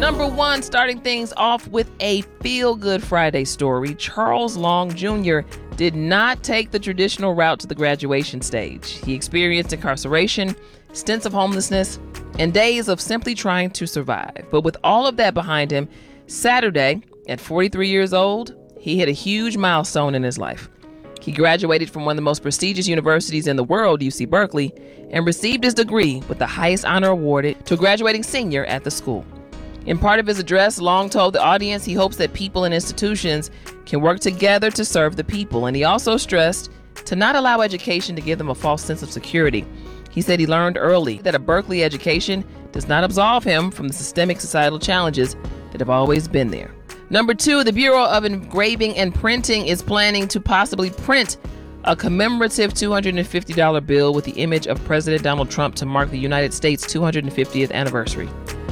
Number one, starting things off with a feel-good Friday story. Charles Long Jr. did not take the traditional route to the graduation stage. He experienced incarceration, stints of homelessness, and days of simply trying to survive. But with all of that behind him, Saturday, at 43 years old, he hit a huge milestone in his life. He graduated from one of the most prestigious universities in the world, UC Berkeley, and received his degree with the highest honor awarded to a graduating senior at the school. In part of his address, Long told the audience he hopes that people and institutions can work together to serve the people, and he also stressed to not allow education to give them a false sense of security. He said he learned early that a Berkeley education does not absolve him from the systemic societal challenges that have always been there. Number two, the Bureau of Engraving and Printing is planning to possibly print a commemorative $250 bill with the image of President Donald Trump to mark the United States' 250th anniversary.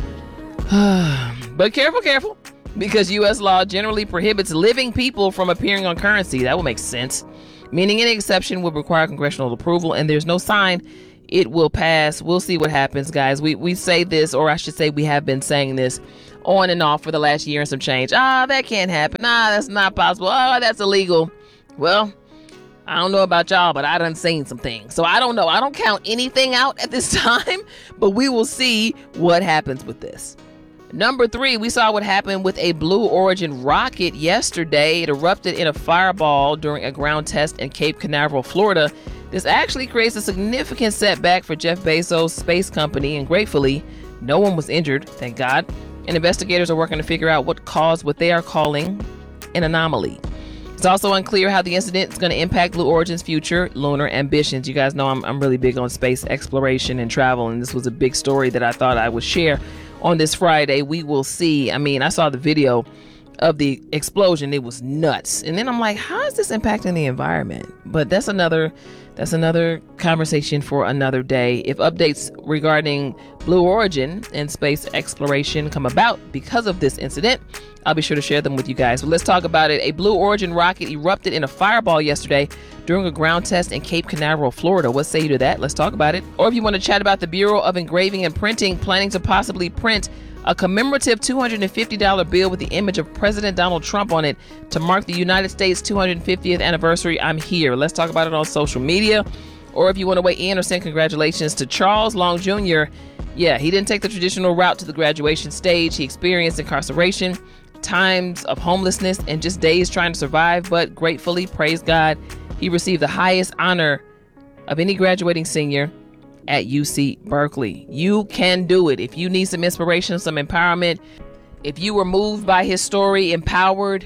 But careful, because U.S. law generally prohibits living people from appearing on currency. That will make sense. Meaning any exception would require congressional approval, and there's no sign it will pass. We'll see what happens, guys. We say this, or I should say we have been saying this on and off for the last year and some change. That can't happen. That's not possible. That's illegal. Well, I don't know about y'all, but I done seen some things. So I don't know. I don't count anything out at this time, but we will see what happens with this. Number three, we saw what happened with a Blue Origin rocket yesterday. It erupted in a fireball during a ground test in Cape Canaveral, Florida. This actually creates a significant setback for Jeff Bezos' space company, and gratefully, no one was injured, thank God. And investigators are working to figure out what caused what they are calling an anomaly. It's also unclear how the incident is going to impact Blue Origin's future lunar ambitions. You guys know I'm really big on space exploration and travel, and this was a big story that I thought I would share on this Friday. We will see. I saw the video of the explosion. It was nuts. And then I'm like, how is this impacting the environment? But that's another conversation for another day. If updates regarding Blue Origin and space exploration come about because of this incident, I'll be sure to share them with you guys. But let's talk about it. A Blue Origin rocket erupted in a fireball yesterday during a ground test in Cape Canaveral, Florida. What say you to that? Let's talk about it. Or if you want to chat about the Bureau of Engraving and Printing planning to possibly print a commemorative $250 bill with the image of President Donald Trump on it to mark the United States' 250th anniversary, I'm here. Let's talk about it on social media. Or if you want to weigh in or send congratulations to Charles Long Jr. Yeah, he didn't take the traditional route to the graduation stage. He experienced incarceration, times of homelessness, and just days trying to survive. But gratefully, praise God, he received the highest honor of any graduating senior at UC Berkeley. You can do it. If you need some inspiration, some empowerment, if you were moved by his story, empowered,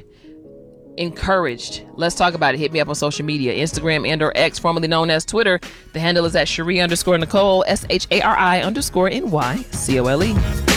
encouraged, let's talk about it. Hit me up on social media, Instagram and or X, formerly known as Twitter. The handle is at Shari_Nicole, SHARI_NYCOLE.